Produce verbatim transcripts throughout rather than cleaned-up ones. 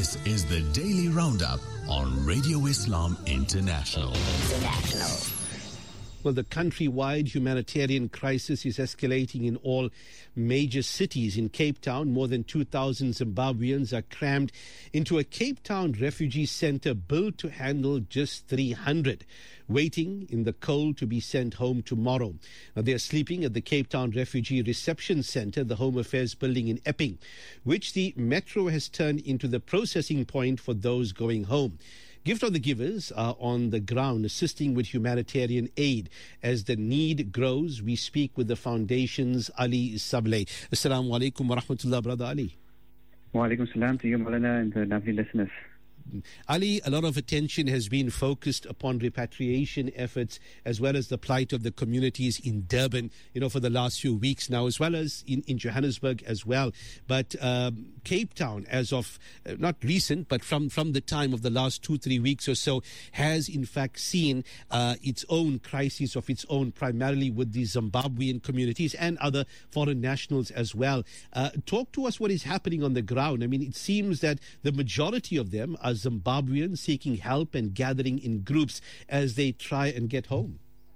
This is the Daily Roundup on Radio Islam International. International. Well, the countrywide humanitarian crisis is escalating in all major cities. In Cape Town, more than two thousand Zimbabweans are crammed into a Cape Town refugee center built to handle just three hundred, waiting in the cold to be sent home tomorrow. Now, they are sleeping at the Cape Town Refugee Reception Center, the Home Affairs building in Epping, which the Metro has turned into the processing point for those going home. Gift of the Givers are on the ground assisting with humanitarian aid. As the need grows, we speak with the Foundation's Ali Sableh. Assalamu alaikum wa rahmatullah, Brother Ali. Wa alaikum salam to you, Maulana, and the lovely listeners. Ali, a lot of attention has been focused upon repatriation efforts as well as the plight of the communities in Durban, you know, for the last few weeks now, as well as in, in Johannesburg as well. But um, Cape Town, as of uh, not recent, but from, from the time of the last two, three weeks or so, has in fact seen uh, its own crisis of its own, primarily with the Zimbabwean communities and other foreign nationals as well. Uh, talk to us what is happening on the ground. I mean, it seems that the majority of them are Zimbabweans seeking help and gathering in groups as they try and get home.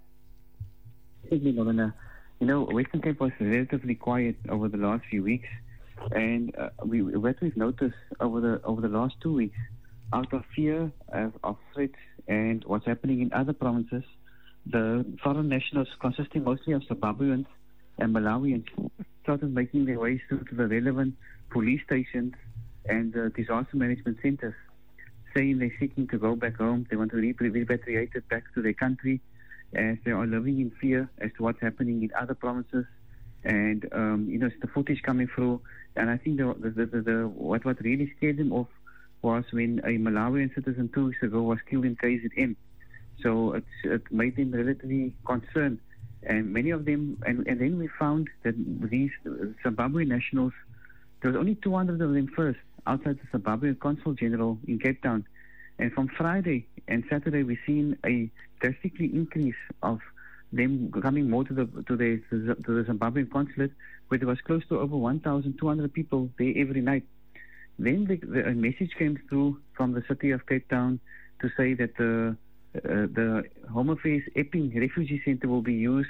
You know, Western Cape was relatively quiet over the last few weeks, and uh, we, what we've noticed over the over the last two weeks, out of fear of, of threats and what's happening in other provinces, the foreign nationals, consisting mostly of Zimbabweans and Malawians, started making their ways through to the relevant police stations and uh, disaster management centers, saying they're seeking to go back home. They want to be repatriated back to their country, as they are living in fear as to what's happening in other provinces. And um, you know, it's the footage coming through. And I think the, the, the, the what what really scared them off was when a Malawian citizen two weeks ago was killed in K Z N. So it's, it made them relatively concerned. And many of them, and, and then we found that these Zimbabwean nationals, there was only two hundred of them first, outside the Zimbabwean Consul General in Cape Town. And from Friday and Saturday, we've seen a drastically increase of them coming more to the to the to the Zimbabwean consulate, where there was close to over one thousand two hundred people there every night. Then the, the, a message came through from the city of Cape Town to say that the uh, the Home Affairs Epping Refugee Center will be used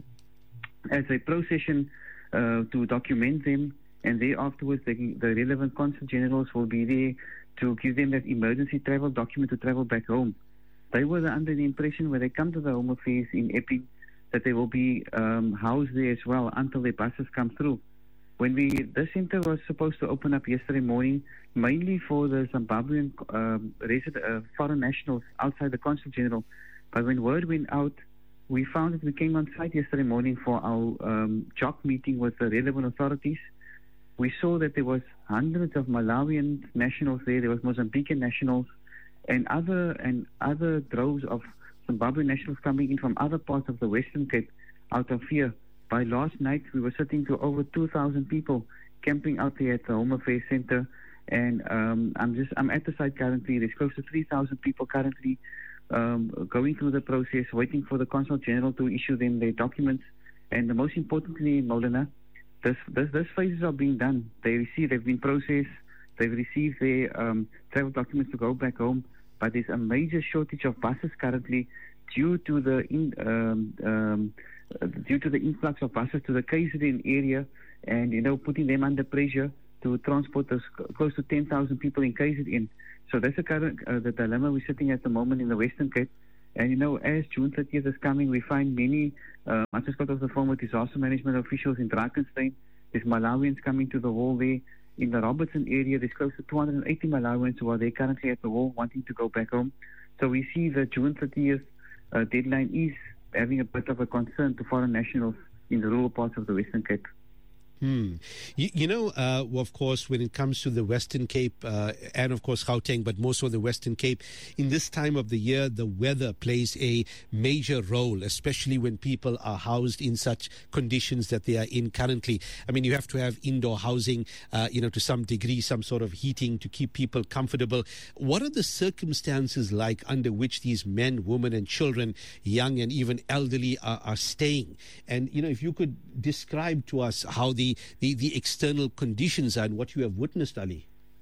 as a procession uh, to document them. And there afterwards, the, the relevant consul generals will be there to give them that emergency travel document to travel back home. They were under the impression when they come to the Home Affairs in Epping that they will be um, housed there as well until their buses come through. When we, this center was supposed to open up yesterday morning, mainly for the Zimbabwean um, resident, uh, foreign nationals outside the consul general. But when word went out, we found that we came on site yesterday morning for our um, job meeting with the relevant authorities. We saw that there was hundreds of Malawian nationals there, there was Mozambican nationals, and other and other droves of Zimbabwean nationals coming in from other parts of the Western Cape out of fear. By last night, we were sitting to over two thousand people camping out there at the Home Affairs Center, and um, I'm just I'm at the site currently. There's close to three thousand people currently um, going through the process, waiting for the Consul General to issue them their documents, and the most importantly, Maulana, This, this, this phases are being done. They receive, they've been processed, they've received their um, travel documents to go back home, but there's a major shortage of buses currently due to the in, um, um, uh, due to the influx of buses to the K Z N area, and you know, putting them under pressure to transport those close to ten thousand people in K Z N. So that's the current uh, the dilemma we're sitting at the moment in the Western Cape. And you know, as June thirtieth is coming, we find many, uh, I just got off the phone with disaster management officials in Drakenstein. There's Malawians coming to the wall there. In the Robertson area, there's close to two hundred eighty Malawians who are there currently at the wall wanting to go back home. So we see the June thirtieth uh, deadline is having a bit of a concern to foreign nationals in the rural parts of the Western Cape. Hmm. You, you know, uh, well, of course, when it comes to the Western Cape uh, and, of course, Gauteng, but more so the Western Cape, in this time of the year, the weather plays a major role, especially when people are housed in such conditions that they are in currently. I mean, you have to have indoor housing, uh, you know, to some degree, some sort of heating to keep people comfortable. What are the circumstances like under which these men, women, and children, young and even elderly, are, are staying? And, you know, if you could describe to us how the The, the, the external conditions are and what you have witnessed, Ali.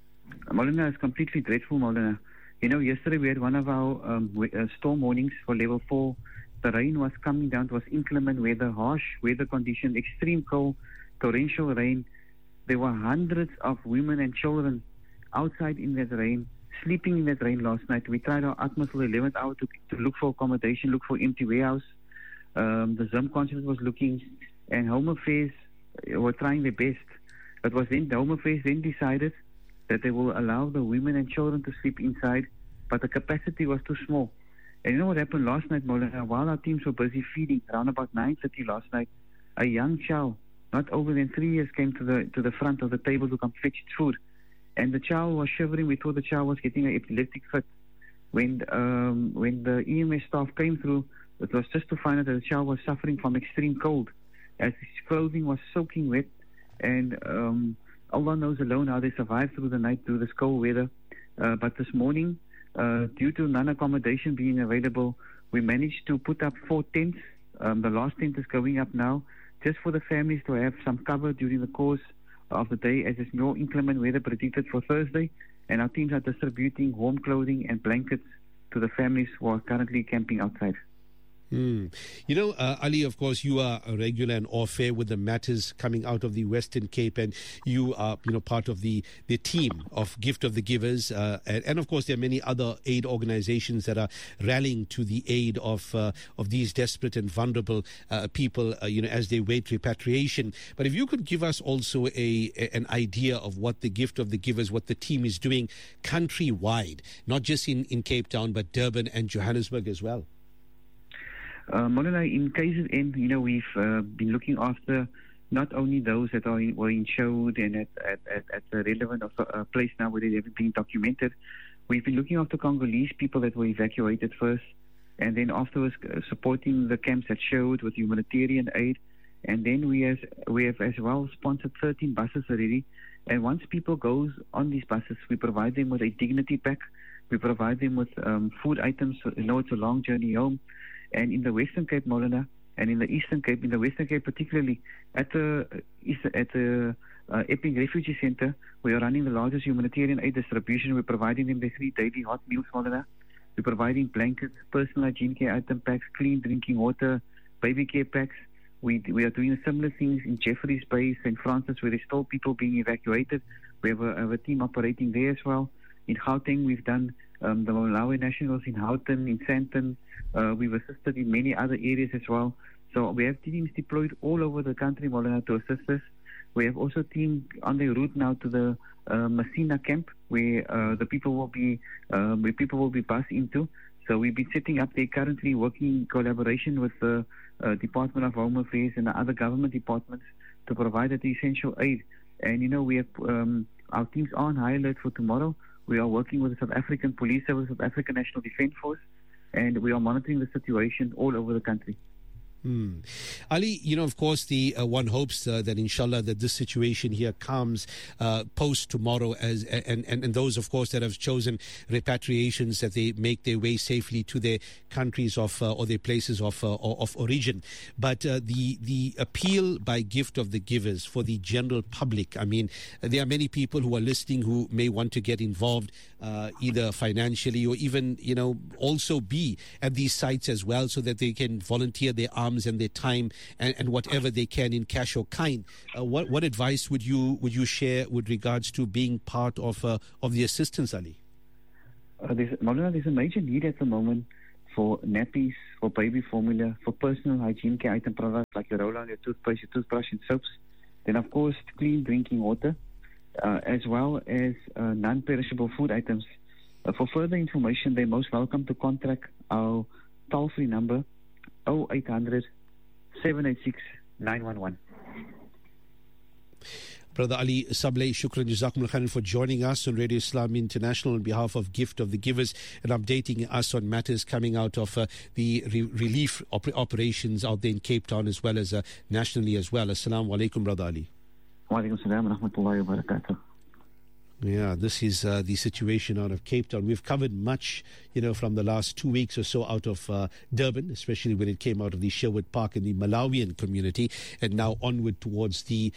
Molina, is completely dreadful, Molina. You know, yesterday we had one of our um, uh, storm warnings for level four. The rain was coming down. It was inclement weather, harsh weather conditions, extreme cold, torrential rain. There were hundreds of women and children outside in that rain, sleeping in that rain last night. We tried our utmost for the eleventh hour to, to look for accommodation, look for empty warehouse. Um, the Zim consulate was looking, and Home Affairs were trying their best. It was then the Home Affairs then decided that they will allow the women and children to sleep inside, but the capacity was too small. And you know what happened last night, Molina? While our teams were busy feeding, around about nine thirty last night, a young child, not over than three years, came to the to the front of the table to come fetch its food. And the child was shivering. We thought the child was getting an epileptic fit. When um, when the E M S staff came through, it was just to find out that the child was suffering from extreme cold, as his clothing was soaking wet. And um, Allah knows alone how they survived through the night, through this cold weather. Uh, but this morning, uh, due to non-accommodation being available, we managed to put up four tents. Um, the last tent is going up now, just for the families to have some cover during the course of the day, as there's no inclement weather predicted for Thursday. And our teams are distributing warm clothing and blankets to the families who are currently camping outside. Mm. You know, uh, Ali, of course, you are a regular and au fait with the matters coming out of the Western Cape, and you are, you know, part of the, the team of Gift of the Givers. Uh, and, and, of course, there are many other aid organizations that are rallying to the aid of uh, of these desperate and vulnerable uh, people, uh, you know, as they wait repatriation. But if you could give us also a, a an idea of what the Gift of the Givers, what the team is doing countrywide, not just in, in Cape Town, but Durban and Johannesburg as well. Uh, Molina, in K Z N, you know, we've uh, been looking after not only those that are in, were insured and at, at, at, at the relevant of, uh, place now where they have been documented. We've been looking after Congolese people that were evacuated first, and then afterwards uh, supporting the camps that showed with humanitarian aid. And then we, has, we have as well sponsored thirteen buses already. And once people go on these buses, we provide them with a dignity pack. We provide them with um, food items. So, you know, it's a long journey home. And in the Western Cape, Molina, and in the Eastern Cape, in the Western Cape particularly, at the at the uh, Epping Refugee Center, we are running the largest humanitarian aid distribution. We're providing them the three daily hot meals, Molina. We're providing blankets, personal hygiene care item packs, clean drinking water, baby care packs. We we are doing similar things in Jeffreys Bay, Saint Francis, where there's still people being evacuated. We have a, have a team operating there as well. In Gauteng, we've done um, the Malawi Nationals in Houghton, in Sandton. Uh, we've assisted in many other areas as well. So we have teams deployed all over the country, Molina, to assist us. We have also teams on their route now to the uh, Messina camp, where uh, the people will be uh, where people will be bused into. So we've been setting up there currently, working in collaboration with the uh, Department of Home Affairs and the other government departments to provide the essential aid. And you know, we have um, our teams are on high alert for tomorrow. We are working with the South African Police Service, South African National Defence Force, and we are monitoring the situation all over the country. Hmm. Ali, you know, of course, the uh, one hopes uh, that inshallah that this situation here comes uh, post tomorrow, as and, and, and those, of course, that have chosen repatriations, that they make their way safely to their countries of uh, or their places of uh, of origin. But uh, the the appeal by Gift of the Givers for the general public, I mean, there are many people who are listening who may want to get involved, uh, either financially or even, you know, also be at these sites as well, so that they can volunteer their arms and their time and, and whatever they can in cash or kind. Uh, what what advice would you would you share with regards to being part of uh, of the assistance, Ali? Uh, there's, Molina, there's a major need at the moment for nappies, for baby formula, for personal hygiene care item products like your roll-on, your toothpaste, your toothbrush, and soaps. Then, of course, clean drinking water, uh, as well as uh, non-perishable food items. Uh, for further information, they're most welcome to contact our toll-free number, oh eight hundred, seven eight six, nine one one. Brother Ali Sableh, shukran jazakumullah khairan for joining us on Radio Islam International on behalf of Gift of the Givers and updating us on matters coming out of uh, the re- relief op- operations out there in Cape Town as well as uh, nationally as well. Assalamu alaikum, Brother Ali. Wa alaikum salam wa rahmatullahi wa barakatuh. Yeah, this is uh, the situation out of Cape Town. We've covered much, you know, from the last two weeks or so out of uh, Durban, especially when it came out of the Sherwood Park in the Malawian community, and now onward towards the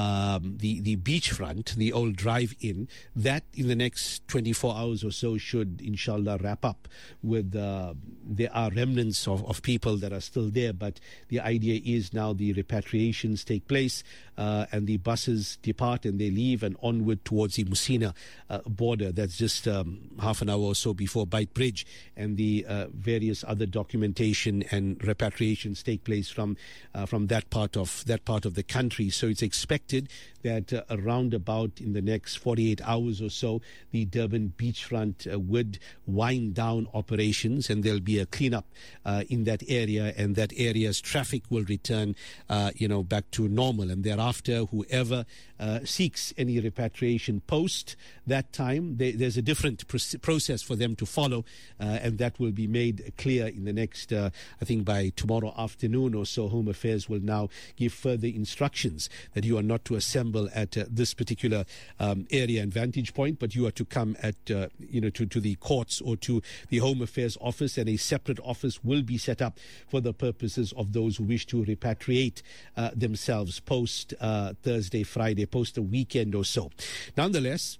um, the the beachfront, the old drive-in. That in the next twenty-four hours or so should, inshallah, wrap up. With uh, there are remnants of, of people that are still there, but the idea is now the repatriations take place uh, and the buses depart and they leave and onward towards the Musina uh, border. That's just um, half an hour or so before Beit Bridge, and the uh, various other documentation and repatriations take place from uh, from that part of that part of the country. So it's expected that uh, around about in the next forty-eight hours or so, the Durban beachfront uh, would wind down operations, and there'll be a cleanup uh, in that area, and that area's traffic will return, uh, you know, back to normal. And thereafter, whoever uh, seeks any repatriation post that time, they, there's a different pr- process for them to follow, uh, and that will be made clear in the next, uh, I think by tomorrow afternoon or so. Home Affairs will now give further instructions that you are not to assemble at uh, this particular um, area and vantage point, but you are to come at, uh, you know, to, to the courts or to the Home Affairs office, and a separate office will be set up for the purposes of those who wish to repatriate uh, themselves post uh, Thursday, Friday, post a weekend or so. Nonetheless,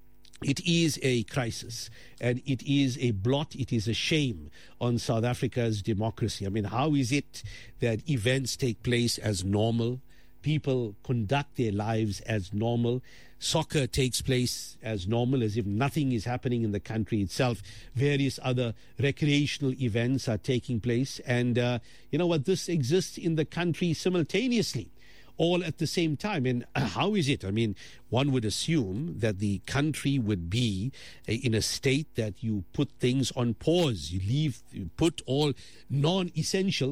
it is a crisis, and it is a blot, it is a shame on South Africa's democracy. I mean, how is it that events take place as normal? People conduct their lives as normal. Soccer takes place as normal, as if nothing is happening in the country itself. Various other recreational events are taking place. And uh, you know what? This exists in the country simultaneously, all at the same time. And how is it? I mean, one would assume that the country would be in a state that you put things on pause. You leave, you put all non-essential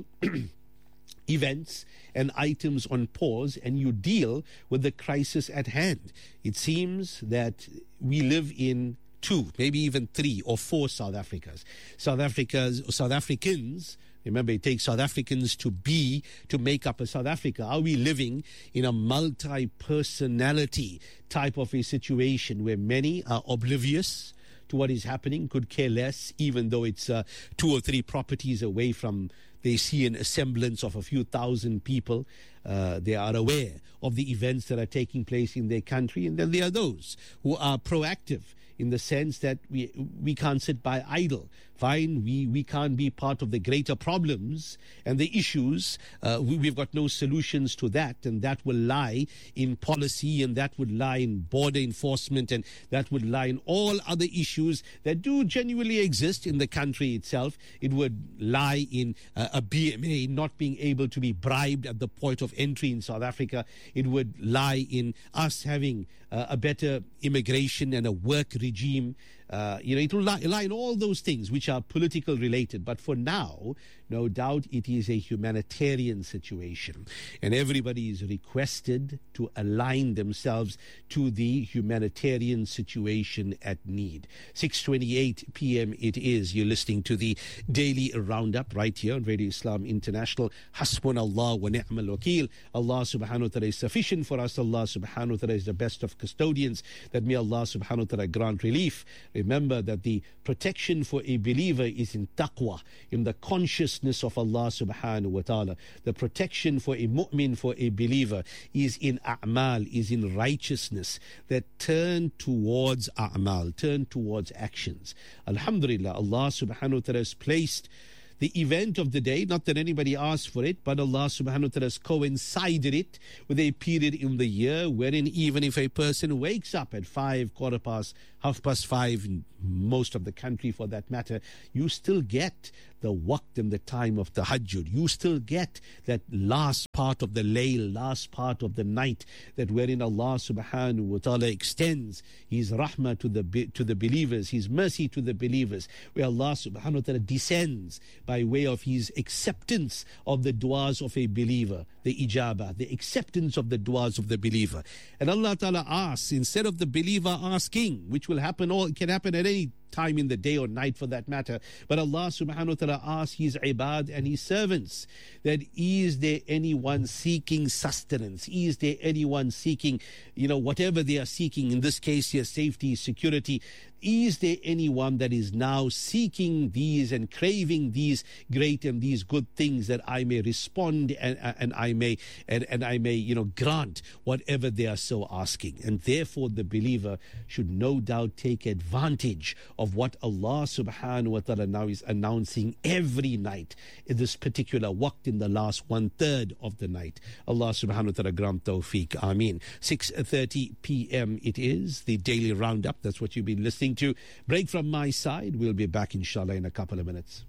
events and items on pause, and you deal with the crisis at hand. It seems that we live in two, maybe even three or four South Africas. South Africa's, South Africans, remember, it takes South Africans to be, to make up a South Africa. Are we living in a multi-personality type of a situation where many are oblivious to what is happening, could care less, even though it's uh, two or three properties away from, they see an semblance of a few thousand people. Uh, they are aware of the events that are taking place in their country. And then there are those who are proactive in the sense that we we can't sit by idle. Fine, we, we can't be part of the greater problems and the issues. Uh, we, we've got no solutions to that, and that will lie in policy, and that would lie in border enforcement, and that would lie in all other issues that do genuinely exist in the country itself. It would lie in uh, a B M A not being able to be bribed at the point of entry in South Africa. It would lie in us having uh, a better immigration and a work regime. Uh, you know, it will lie, lie in all those things which are political related. But for now, no doubt it is a humanitarian situation. And everybody is requested to align themselves to the humanitarian situation at need. six twenty-eight p.m. it is. You're listening to the Daily Roundup right here on Radio Islam International. Hasbunallah wa ni'mal wakil. Allah subhanahu wa ta'ala is sufficient for us. Allah subhanahu wa ta'ala is the best of custodians. That may Allah subhanahu wa ta'ala grant relief. Remember that the protection for a believer is in taqwa, in the consciousness of Allah subhanahu wa ta'ala. The protection for a mu'min, for a believer, is in a'mal, is in righteousness that turn towards a'mal, turn towards actions. Alhamdulillah, Allah subhanahu wa ta'ala has placed the event of the day, not that anybody asked for it, but Allah subhanahu wa ta'ala has coincided it with a period in the year wherein even if a person wakes up at five, quarter past, half past five, in most of the country for that matter, you still get the waqt and the time of the tahajjud. You still get that last part of the layl, last part of the night, that wherein Allah subhanahu wa ta'ala extends His rahmah to the to the believers, His mercy to the believers, where Allah subhanahu wa ta'ala descends by way of His acceptance of the du'as of a believer, the ijabah, the acceptance of the du'as of the believer. And Allah ta'ala asks, instead of the believer asking, which will happen, all it can happen at any time in the day or night for that matter. But Allah subhanahu wa ta'ala asks His ibad and His servants that is there anyone seeking sustenance? Is there anyone seeking, you know, whatever they are seeking, in this case here, safety, security? Is there anyone that is now seeking these and craving these great and these good things that I may respond and, and I may and, and I may, you know, grant whatever they are so asking? And therefore the believer should no doubt take advantage of what Allah subhanahu wa ta'ala now is announcing every night in this particular waqt, in the last one third of the night. Allah subhanahu wa ta'ala grant tawfiq. Ameen. six thirty p.m. it is, the daily roundup. That's what you've been listening to. Break from my side. We'll be back inshallah in a couple of minutes.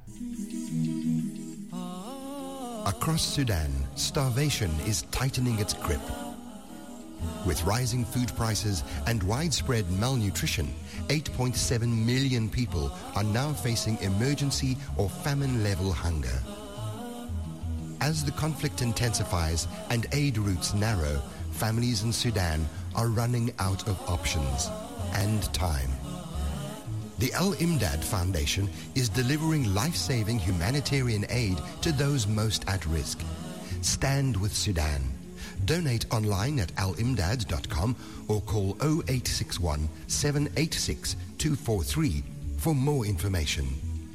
Across Sudan, starvation is tightening its grip. With rising food prices and widespread malnutrition, eight point seven million people are now facing emergency or famine-level hunger. As the conflict intensifies and aid routes narrow, families in Sudan are running out of options and time. The Al-Imdad Foundation is delivering life-saving humanitarian aid to those most at risk. Stand with Sudan. Donate online at al imdad dot com or call oh eight six one, seven eight six, two four three for more information.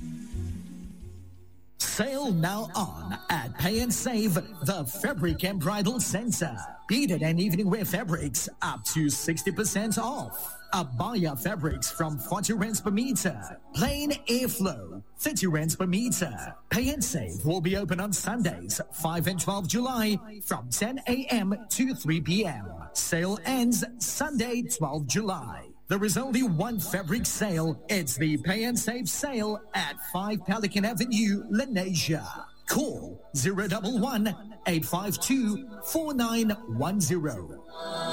Sale now on at Pay and Save, the Fabric and Bridal Center. Beaded and evening wear fabrics up to sixty percent off. Abaya fabrics from forty rands per meter. Plain airflow, thirty rands per meter. Pay and Save will be open on Sundays, five and twelve July from ten a.m. to three p.m. Sale ends Sunday, twelve July. There is only one fabric sale. It's the Pay and Save sale at five Pelican Avenue, Lenasia. Call zero one one, eight five two, four nine one zero.